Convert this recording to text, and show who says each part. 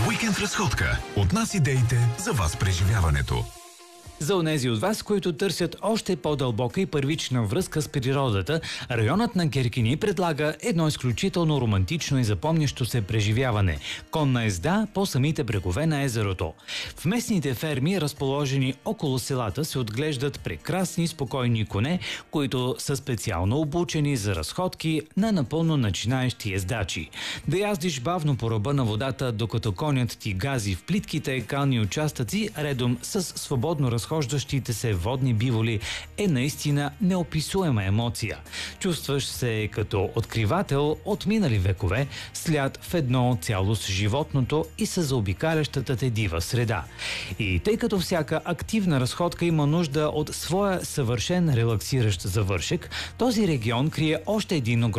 Speaker 1: Уикенд разходка. От нас идеите за вас преживяването.
Speaker 2: За онези от вас, които търсят още по-дълбока и първична връзка с природата, районът на Киркини предлага едно изключително романтично и запомнящо се преживяване – конна езда по самите брегове на езерото. В местните ферми, разположени около селата, се отглеждат прекрасни спокойни коне, които са специално обучени за разходки на напълно начинаещи ездачи. Да яздиш бавно по ръба на водата, докато конят ти гази в плитките екални участъци, редом с свободно разхождащите се водни биволи, е наистина неописуема емоция. Чувстваш се като откривател от минали векове, след в едно цяло с животното и с заобикалящата те дива среда. И тъй като всяка активна разходка има нужда от своя съвършен релаксиращ завършек, този регион крие още един огромен